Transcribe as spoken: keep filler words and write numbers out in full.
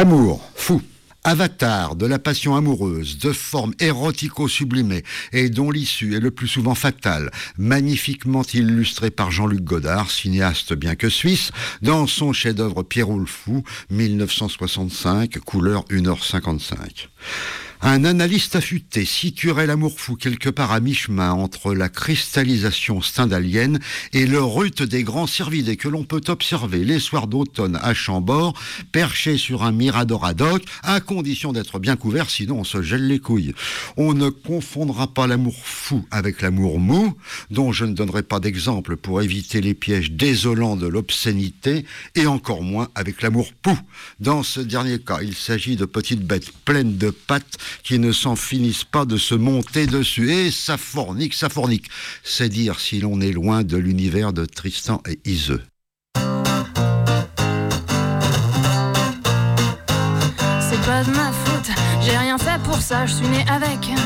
Amour, fou. Avatar de la passion amoureuse, de forme érotico-sublimée et dont l'issue est le plus souvent fatale, magnifiquement illustré par Jean-Luc Godard, cinéaste bien que suisse, dans son chef-d'œuvre Pierrot le Fou, dix-neuf cent soixante-cinq, couleur une heure cinquante-cinq. Un analyste affûté situerait l'amour fou quelque part à mi-chemin entre la cristallisation stendhalienne et le rut des grands cervidés que l'on peut observer les soirs d'automne à Chambord, perchés sur un mirador ad hoc, à condition d'être bien couvert, sinon on se gèle les couilles. On ne confondra pas l'amour fou avec l'amour mou, dont je ne donnerai pas d'exemple pour éviter les pièges désolants de l'obscénité, et encore moins avec l'amour pou. Dans ce dernier cas, il s'agit de petites bêtes pleines de pattes qui ne s'en finissent pas de se monter dessus. Et ça fornique, ça fornique. C'est dire si l'on est loin de l'univers de Tristan et Iseult. C'est pas de ma faute, j'ai rien fait pour ça, je suis né avec.